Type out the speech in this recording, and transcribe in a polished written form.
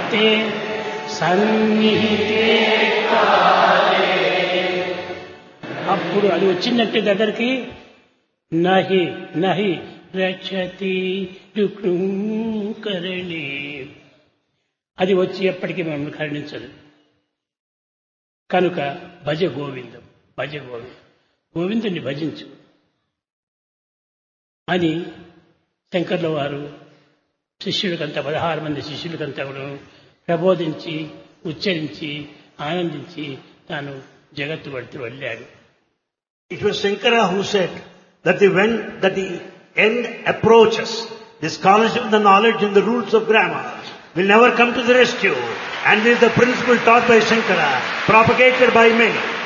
తే సన్నిహితే కాలే. అప్పుడు అది వచ్చిందంటే దగ్గరికి నహి నహి రక్షతి కరణి, అది వచ్చి ఎప్పటికీ మనం కరుణించదు. కనుక భజ గోవిందం, భజ గోవిందం, గోవిందుని భజించు అని శంకర్ల వారు శిష్యులకంతా 16 మంది శిష్యులకంతా కూడా ప్రబోధించి ఉచ్చరించి ఆనందించి తాను జగత్తు పడితే వెళ్ళాడు. It was Shankara who said that the end approaches, the scholarship, the knowledge and the rules of grammar will never come to the rescue. And this is the principle taught by Shankara, propagated by many.